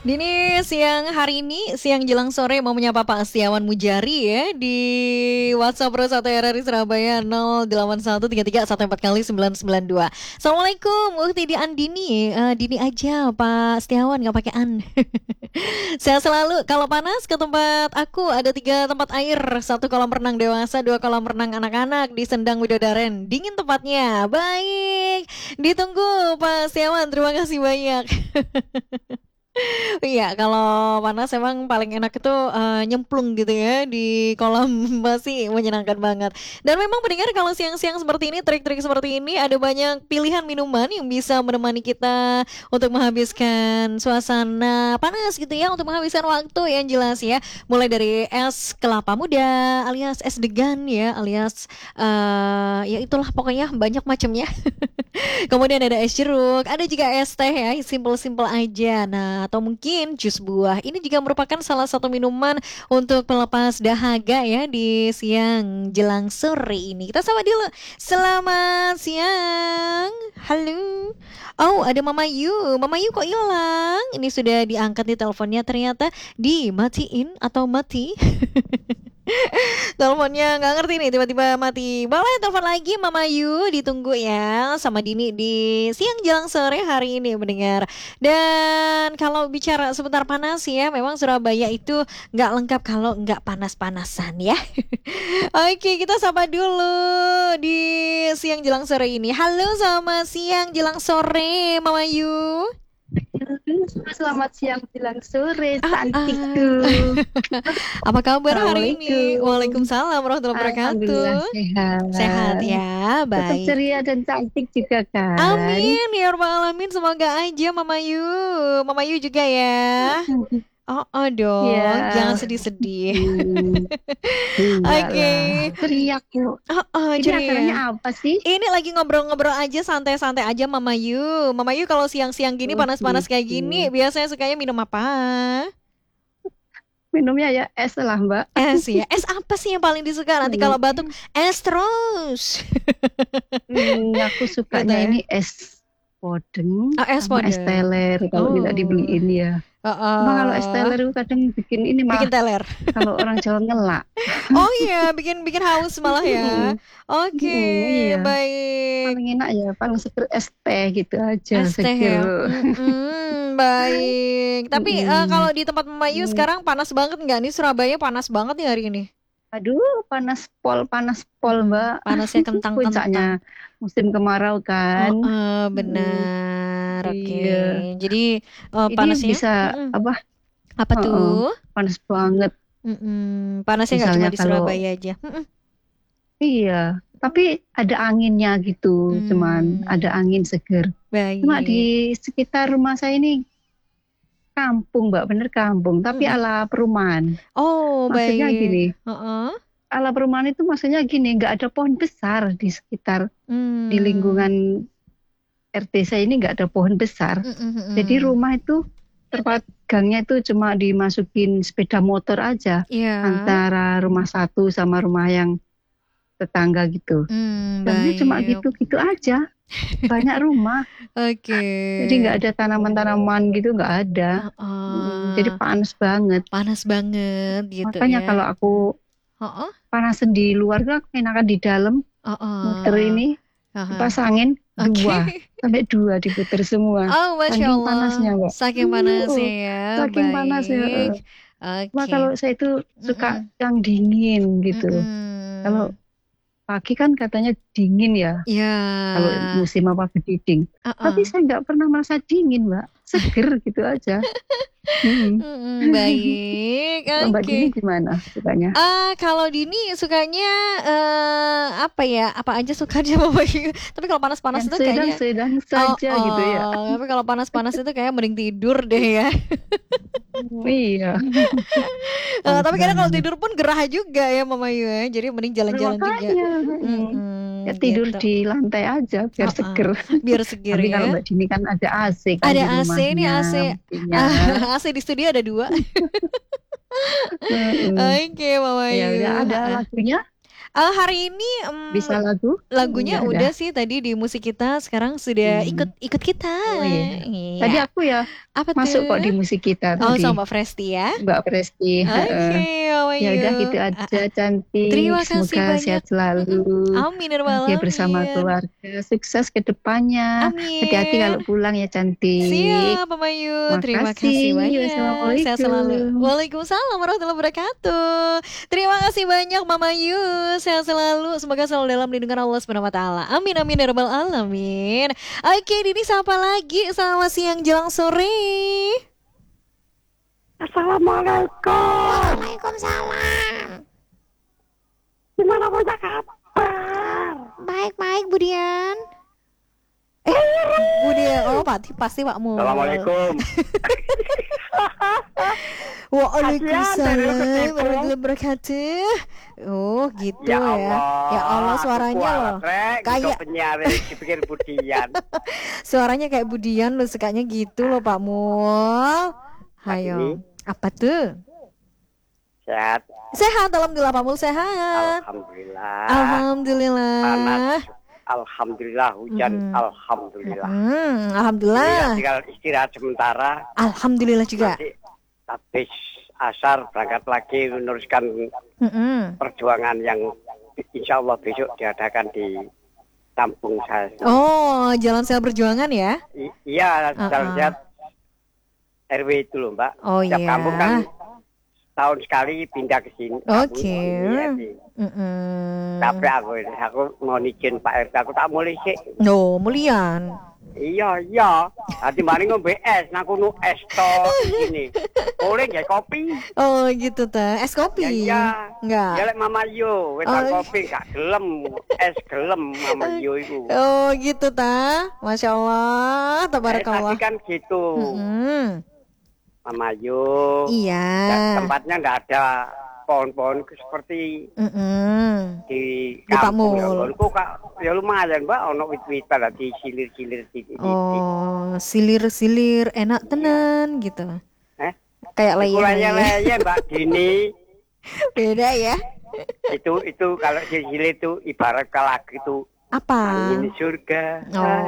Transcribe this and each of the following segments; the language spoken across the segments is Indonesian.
Dini siang hari ini, siang jelang sore mau menyapa Pak Setiawan Mujari ya di WhatsApp Pro 1 RRI Surabaya 08133144 kali 992. Assalamualaikum, Ukti di Andini, Dini aja Pak Setiawan nggak pakai an. Sehat selalu. Kalau panas ke tempat aku ada 3 tempat air, 1 kolam renang dewasa, 2 kolam renang anak-anak di Sendang Widodaren. Dingin tempatnya. Baik, ditunggu Pak Setiawan. Terima kasih banyak. Iya, kalau panas emang paling enak itu nyemplung gitu ya di kolam masih menyenangkan banget. Dan memang pendengar kalau siang-siang seperti ini, trik-trik seperti ini ada banyak pilihan minuman yang bisa menemani kita untuk menghabiskan suasana panas gitu ya, untuk menghabiskan waktu yang jelas ya. Mulai dari es kelapa muda alias es degan ya, alias ya itulah pokoknya banyak macamnya. Kemudian ada es jeruk, ada juga es teh ya, simple-simple aja. Nah, atau mungkin jus buah. Ini juga merupakan salah satu minuman untuk pelepas dahaga ya di siang jelang sore ini. Kita sapa dulu. Selamat siang. Halo. Oh, ada Mama Yu. Mama Yu kok hilang? Ini sudah diangkat di teleponnya, ternyata dimatiin atau mati. Teleponnya nggak ngerti nih, tiba-tiba mati. Boleh telepon lagi Mama Yu, ditunggu ya sama Dini di siang jelang sore hari ini mendengar. Dan kalau bicara sebentar panas ya, memang Surabaya itu nggak lengkap kalau nggak panas-panasan ya. Oke, kita sapa dulu di siang jelang sore ini. Halo, selamat siang jelang sore Mama Yu. Selamat siang bilang sore, Ah, cantikku. Apa kabar hari ini? Assalamualaikum. Waalaikumsalam warahmatullahi Alhamdulillah wabarakatuh. sehat. Sehat ya, Tetap baik. ceria dan cantik juga kan. Amin ya rabbal alamin, semoga aja Mama Yu. Mama Yu juga ya. Oh, dong, jangan Ya, sedih-sedih. enggak Oke. lah. Ceria kok. Ini acaranya Ceria. apa sih? Ini lagi ngobrol-ngobrol aja, santai-santai aja Mama Yu. Mama Yu kalau siang-siang gini Oh panas-panas kayak gini, gitu. biasanya sukanya minum apa? Minumnya ya es lah, Mbak. Es ya. Es apa sih yang paling disuka? Nanti kalau batuk, es terus. Aku Gitu sukanya ya. ini es podeng Oh, es sama es podeng. teler kalau tidak Oh. dibeliin ya. Cuma kalau es teler itu kadang bikin ini Bikin malah teler. kalau orang Jawa ngelak. Oh iya, bikin bikin haus malah ya. Oke, Iya. baik. Paling enak ya, paling seger es teh gitu aja, Es teh seger. ya. Baik. Tapi kalau di tempat Mama Yu sekarang panas banget nggak nih? Surabaya panas banget nih hari ini. Aduh, panas pol, Mbak. Panasnya kentang-kentang. Puncaknya musim kemarau kan. Benar. Oke. Iya. Jadi Ini panasnya bisa apa? apa tuh? Panas banget. Panasnya nggak cuma Misalnya di kalau Surabaya aja. iya, tapi ada anginnya gitu, cuman ada angin seger. Cuma Baik. di sekitar rumah saya ini kampung, Mbak, bener kampung, tapi ala perumahan. Oh, Maksudnya baik. gini, ala perumahan itu maksudnya gini, nggak ada pohon besar di sekitar, di lingkungan RT saya ini nggak ada pohon besar. Jadi rumah itu tempat gangnya itu cuma dimasukin sepeda motor aja, Iya. antara rumah satu sama rumah yang tetangga gitu. Gangnya cuma Baik. gitu-gitu aja. Banyak rumah. Oke. Jadi nggak ada tanaman-tanaman gitu, nggak ada. Jadi panas banget. Panas banget gitu Makanya ya. kalau aku panasan di luar kan aku enakan di dalam. Muter ini kipas angin sampai dua diputer semua. Oh, Masya Saking Allah. panasnya, Mbak. Saking panasnya ya. Saking Baik. panasnya. Cuma Oke. kalau saya itu suka yang dingin gitu. Kalau pagi kan katanya dingin ya. Iya. Kalau musim apa bediding. Tapi saya nggak pernah merasa dingin, Mbak. Seger gitu aja. Baik. Mbak Oke. Dini gimana sukanya? Kalau Dini sukanya apa ya? Apa aja suka dia Mama Yu. Tapi kalau panas-panas itu kayaknya sedang saja gitu ya. Tapi kalau panas-panas itu kayak mending tidur deh ya. Iya. Tapi kadang kalau tidur pun gerah juga ya Mama Yu ya. Jadi mending jalan-jalan juga. Ya tidur Gitu. di lantai aja biar seger. Biar seger Tapi ya. kalau Mbak Dini kan ada AC kan Ada di AC nih, rumahnya, AC. mestinya. AC di studio ada 2. Oke Mama Ya Yu. udah ada lagunya. Hari ini Bisa lagunya udah sih tadi di musik kita, sekarang sudah ikut kita. Oh, iya. Iya. Tadi aku ya masuk kok di musik kita tadi. Sama Mbak Presti ya. Mbak Presti. Ya udah gitu aja, cantik. Terima kasih Semoga banyak. sehat selalu. Amin ya rabbal Dia alamin. bersama keluarga, sukses ke depannya. Amin. Hati-hati kalau pulang ya, cantik. Siap Mama Yu. Terima kasih banyak. Wassalamualaikum. Sehat selalu. Waalaikumsalam warahmatullahi wabarakatuh. Terima kasih banyak Mama Yu. Sehat selalu. Semoga selalu dalam lindungan Allah Subhanahu wa taala. Amin amin ya rabbal alamin. Oke, Dini sapa lagi. Selamat siang jelang sore. Assalamualaikum. Waalaikumsalam. Gimana punya kabar? Baik Budian. Budian, pasti Pak Mul. Assalamualaikum. Waalaikumsalam warahmatullahi wabarakatuh. Oh gitu ya. Ya Allah suaranya loh. Kayak penyiar dipikir Budian. Suaranya kayak Budian lo, sukanya gitu loh Pak Mul. Hayo. Apa tuh? Sehat. Sehat, alhamdulillah Pak Mul sehat. Alhamdulillah. Alhamdulillah. Panas. Alhamdulillah, hujan. Alhamdulillah. Alhamdulillah. Tinggal istirahat sementara. Alhamdulillah juga. Nanti habis asar berangkat lagi meneruskan perjuangan yang insya Allah besok diadakan di kampung saya. Oh, Jalan Sel Perjuangan ya? Iya, jalan sehat RW itu loh Mbak. Oh Setiap iya. kampung kan tahun sekali pindah ke sini. Oke. Tapi aku mau izin Pak RT, aku tak mulai sih. No, mulian. Iya. Nanti mari ngombe es, aku nu es to sini. Boleh nggak kopi? Oh gitu ta. Es kopi? Ya, Enggak. ya lek Mama Yo, wetan kopi gak gelem, es gelem Mama Yo itu. Oh gitu ta. Masya Allah, tabarakallah. Tadi kan gitu. Mama Yo. Iya. Tempatnya nggak ada pohon-pohon seperti di Pak kampung. Mul. Ya lumayan Mbak, ono wit-witan di silir-silir titik. Oh, silir-silir enak tenan gitu. Kayak leye Mbak Dini. Beda ya. Itu kalau silir itu ibarat lagu itu apa? Angin surga.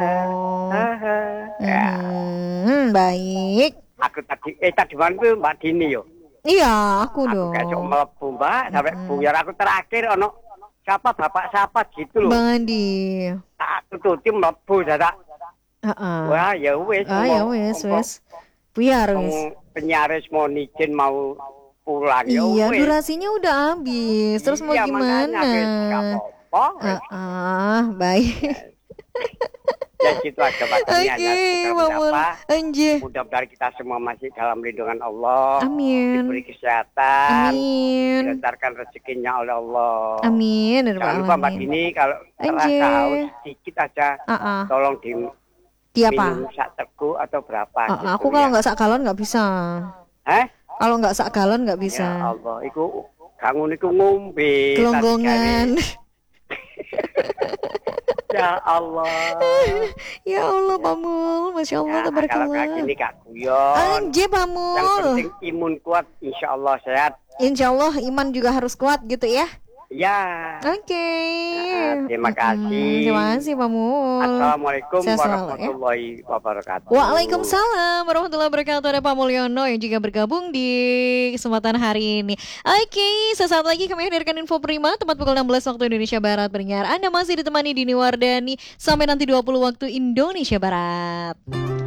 Baik. Aku tadi mana tuh Mbak Dini yo. Iya, aku dong. Aku kayak melebu Mbak, sampai buyar aku terakhir ono siapa bapak siapa gitu loh. Bang Andi. Aku tuh tim melebu dadak. Wah ya wes. Wes. Buyar wes. Penyaris mau izin mau pulang ya wes. Iya, durasinya udah habis. Terus mau gimana? Baik. Ya gitu aja Pak. Mudah-mudahan kita semua masih dalam lindungan Allah. Amin. Diberi kesehatan. Amin. Dilancarkan rezekinya oleh Allah. Amin. Jangan lupa Mbak Dini kalau terasa haus sedikit aja, tolong minum sak tegu atau berapa. Gitu, aku kalau nggak sak galon nggak bisa. Kalau nggak sak galon nggak bisa. Ya Allah, iku kangen iku ngombe. Kelonggongan. Ya Allah. Ya Allah Pak Mul, Masya Allah, tabarakallah. Kalau kayak gini Kak Guyon. Anjir Pak Mul. Yang penting imun kuat, insya Allah sehat. Insya Allah iman juga harus kuat gitu ya. Ya. Oke. Terima kasih. Terima kasih Pak Mul. Assalamualaikum Sehat selalu, warahmatullahi wabarakatuh. Waalaikumsalam warahmatullahi wabarakatuh. Ada Pak Mulyono yang juga bergabung di kesempatan hari ini. Oke, sesaat lagi kami hadirkan info prima tepat pukul 16 waktu Indonesia Barat. Pendengar, Anda masih ditemani Dini Wardani sampai nanti 20 waktu Indonesia Barat.